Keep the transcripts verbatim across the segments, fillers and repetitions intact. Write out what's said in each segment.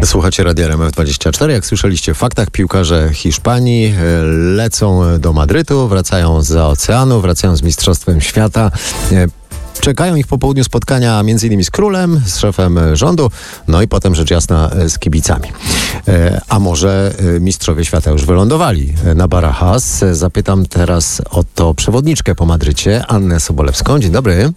Słuchacie Radia R M F dwadzieścia cztery. Jak słyszeliście w faktach, piłkarze Hiszpanii lecą do Madrytu, wracają zza oceanu, wracają z Mistrzostwem Świata. Czekają ich po południu spotkania między innymi z królem, z szefem rządu, no i potem rzecz jasna z kibicami. A może mistrzowie świata już wylądowali na Barajas? Zapytam teraz o to przewodniczkę po Madrycie, Annę Sobolewską. Dzień dobry.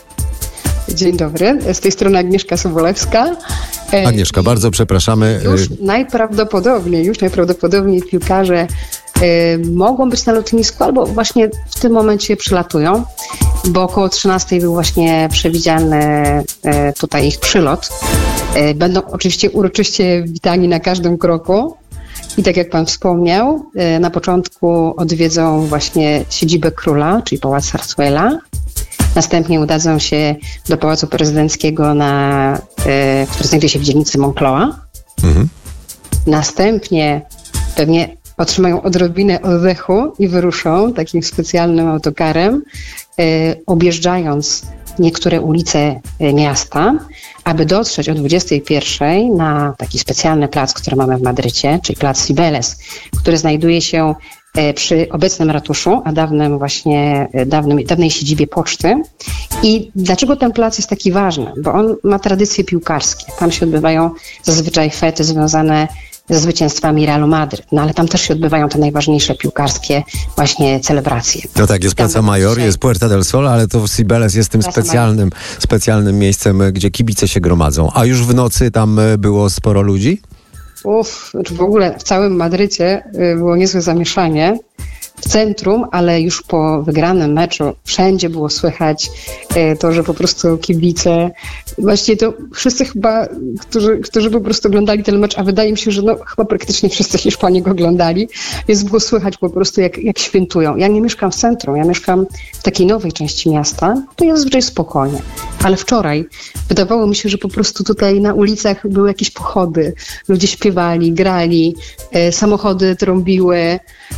Dzień dobry, z tej strony Agnieszka Sobolewska. Agnieszka, I bardzo przepraszamy. Już najprawdopodobniej, już najprawdopodobniej piłkarze y, mogą być na lotnisku albo właśnie w tym momencie przylatują, bo około trzynastej był właśnie przewidziany y, tutaj ich przylot. Y, będą oczywiście uroczyście witani na każdym kroku. I tak jak pan wspomniał, y, na początku odwiedzą właśnie siedzibę króla, czyli Pałac Zarzuela. Następnie udadzą się do Pałacu Prezydenckiego, na, y, który znajduje się w dzielnicy Moncloa. Mhm. Następnie pewnie otrzymają odrobinę oddechu i wyruszą takim specjalnym autokarem, y, objeżdżając niektóre ulice y, miasta, aby dotrzeć o dwudziestej pierwszej na taki specjalny plac, który mamy w Madrycie, czyli plac Cibeles, który znajduje się przy obecnym ratuszu, a dawnym właśnie, dawnym, dawnej siedzibie poczty. I dlaczego ten plac jest taki ważny? Bo on ma tradycje piłkarskie. Tam się odbywają zazwyczaj fety związane ze zwycięstwami Realu Madryt. No ale tam też się odbywają te najważniejsze piłkarskie właśnie celebracje. No tak, jest Plaza Mayor, jest Puerta del Sol, ale to Cibeles jest tym specjalnym, specjalnym miejscem, gdzie kibice się gromadzą. A już w nocy tam było sporo ludzi? Uff, znaczy w ogóle w całym Madrycie było niezłe zamieszanie w centrum, ale już po wygranym meczu wszędzie było słychać to, że po prostu kibice, właściwie to wszyscy chyba, którzy, którzy po prostu oglądali ten mecz, a wydaje mi się, że no chyba praktycznie wszyscy Hiszpanie go oglądali, więc było słychać po prostu jak, jak świętują. Ja nie mieszkam w centrum, ja mieszkam w takiej nowej części miasta, to jest zazwyczaj spokojnie. Ale wczoraj wydawało mi się, że po prostu tutaj na ulicach były jakieś pochody. Ludzie śpiewali, grali, e, samochody trąbiły, e,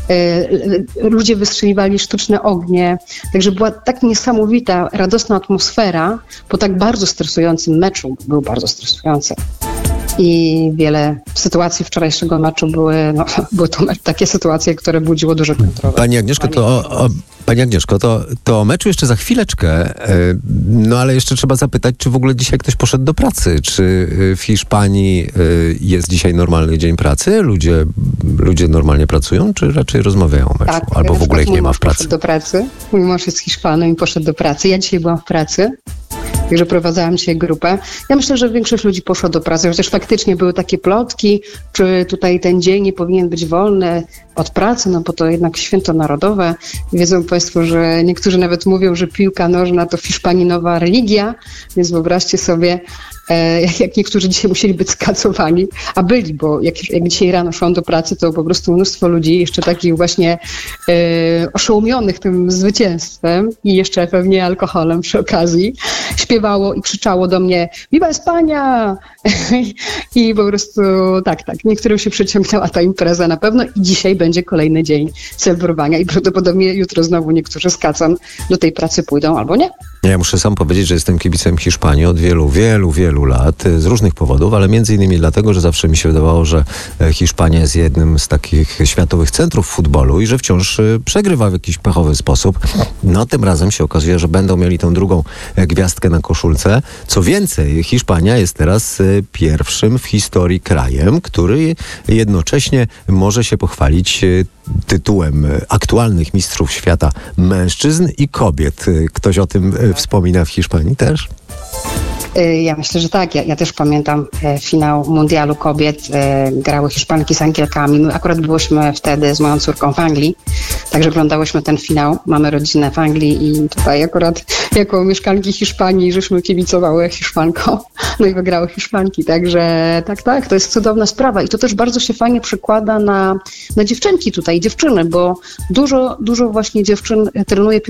ludzie wystrzeliwali sztuczne ognie. Także była tak niesamowita, radosna atmosfera po tak bardzo stresującym meczu. Był bardzo stresujący. I wiele sytuacji wczorajszego meczu były, no, były to takie sytuacje, które budziło duże kontrowersje. Pani Agnieszko, to o, o, Pani Agnieszko, to, to o meczu jeszcze za chwileczkę, no ale jeszcze trzeba zapytać, czy w ogóle dzisiaj ktoś poszedł do pracy? Czy w Hiszpanii jest dzisiaj normalny dzień pracy? Ludzie, ludzie normalnie pracują, czy raczej rozmawiają o meczu? Tak, albo w ogóle ich nie ma w pracy? Poszedł do pracy. Mój mąż jest Hiszpanem i poszedł do pracy. Ja dzisiaj byłam w pracy. Także prowadzałam dzisiaj grupę. Ja myślę, że większość ludzi poszła do pracy, chociaż faktycznie były takie plotki, czy tutaj ten dzień nie powinien być wolny od pracy, no bo to jednak święto narodowe. Wiedzą Państwo, że niektórzy nawet mówią, że piłka nożna to w Hiszpanii nowa religia, więc wyobraźcie sobie, e, jak niektórzy dzisiaj musieli być skacowani, a byli, bo jak, jak dzisiaj rano szłam do pracy, to po prostu mnóstwo ludzi, jeszcze takich właśnie e, oszołomionych tym zwycięstwem i jeszcze pewnie alkoholem przy okazji, śpiewało i krzyczało do mnie Viva España! I po prostu tak, tak, niektórym się przeciągnęła ta impreza na pewno i dzisiaj będzie kolejny dzień celebrowania i prawdopodobnie jutro znowu niektórzy z kacem do tej pracy pójdą albo nie. Ja muszę sam powiedzieć, że jestem kibicem Hiszpanii od wielu, wielu, wielu lat z różnych powodów, ale między innymi dlatego, że zawsze mi się wydawało, że Hiszpania jest jednym z takich światowych centrów futbolu i że wciąż przegrywa w jakiś pechowy sposób. No tym razem się okazuje, że będą mieli tą drugą gwiazdkę na koszulce. Co więcej, Hiszpania jest teraz pierwszym w historii krajem, który jednocześnie może się pochwalić tytułem aktualnych mistrzów świata mężczyzn i kobiet. Ktoś o tym wspomina w Hiszpanii też? Ja myślę, że tak. Ja, ja też pamiętam e, finał mundialu kobiet. E, grały Hiszpanki z Angielkami. My akurat byłyśmy wtedy z moją córką w Anglii, także oglądałyśmy ten finał. Mamy rodzinę w Anglii i tutaj akurat jako mieszkanki Hiszpanii żeśmy kibicowały Hiszpankom. No i wygrały Hiszpanki. Także tak, tak, to jest cudowna sprawa. I to też bardzo się fajnie przekłada na, na dziewczynki tutaj, dziewczyny, bo dużo, dużo właśnie dziewczyn trenuje